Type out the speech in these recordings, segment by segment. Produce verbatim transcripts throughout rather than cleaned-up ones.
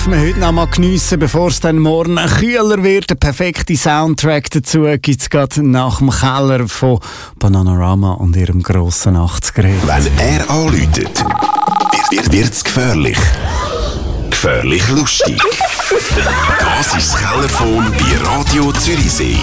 dürfen wir heute noch mal geniessen, bevor es dann morgen kühler wird. Der perfekte Soundtrack dazu gibt es gerade nach dem Keller von Bananarama und ihrem grossen Nachtsgerät. Wenn er anläutet, wird es gefährlich. Gefährlich lustig. Das ist das Kellerfon bei Radio Zürichsee.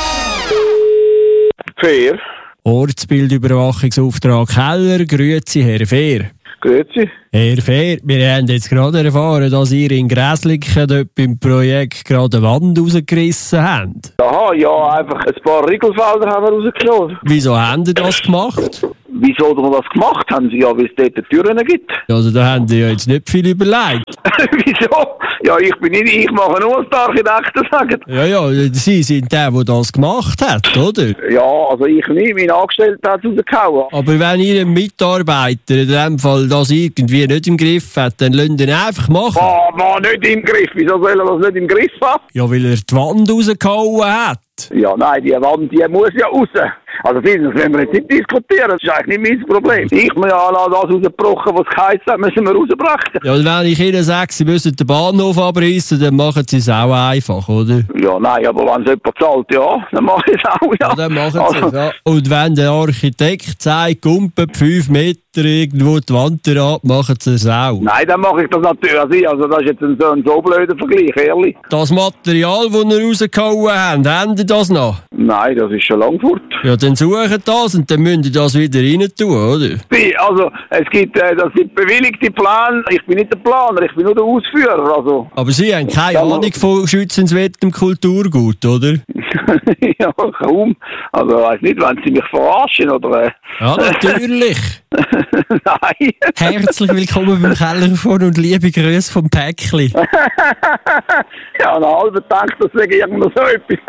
Fair. Ortsbildüberwachungsauftrag Keller, grüezi Herr Fehr. Grüezi. Herr Fehr, wir haben jetzt gerade erfahren, dass ihr in Gräsliken dort beim Projekt gerade eine Wand rausgerissen habt. Aha, ja, einfach ein paar Riegelfelder haben wir rausgelassen. Wieso haben ihr das gemacht? Wieso wir das gemacht haben? Sie ja, weil es dort Türen gibt. Also da haben die ja jetzt nicht viel überlegt. Wieso? Ja, ich bin nicht, ich mache nur, was die Architekten sagen. Ja, ja, Sie sind der, der das gemacht hat, oder? Ja, also ich nicht, mein Angestellter hat es rausgehauen. Aber wenn Ihr Mitarbeiter in dem Fall das irgendwie nicht im Griff hat, dann lasst ihn einfach machen. Ah, war nicht im Griff. Wieso soll er das nicht im Griff haben? Ja, weil er die Wand rausgehauen hat. Ja, nein, die Wand, die muss ja raus. Also das werden wir jetzt nicht diskutieren, das ist eigentlich nicht mein Problem. Ich muss ja das rausgebrochen, was geheißen hat, müssen wir rausbrechen. Ja, und wenn ich Ihnen sage, Sie müssen den Bahnhof abreißen, dann machen Sie es auch einfach, oder? Ja, nein, aber wenn es jemand zahlt, ja, dann mache ich es auch, ja. Ja, dann machen Sie also, es, ja. Und wenn der Architekt sagt, Gumpen fünf Meter irgendwo die Wand ab, machen Sie es auch. Nein, dann mache ich das natürlich. Also das ist jetzt ein so, ein so blöder Vergleich, ehrlich. Das Material, das ihr rausgehauen habt, haben Sie das noch? Nein, das ist schon lang fort. Ja, dann suchen das und dann müsst ihr das wieder rein tun, oder? Also, es gibt, äh, das sind bewilligte Pläne. Ich bin nicht der Planer, ich bin nur der Ausführer, also. Aber Sie haben keine Ahnung von schützenswertem Kulturgut, oder? Ja, kaum. Also, ich weiss nicht, wenn Sie mich verarschen, oder? Äh. Ja, natürlich. Nein. Herzlich willkommen beim Kellerfon und liebe Grüße vom Päckli. Ja, ein halber Tag, das sage ich irgendwo so etwas.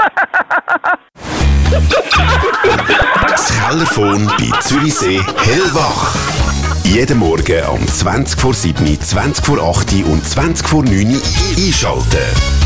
Das Kellerfon bei Zürichsee hellwach. Jeden Morgen um zwanzig vor sieben, zwanzig vor acht und zwanzig vor neun einschalten.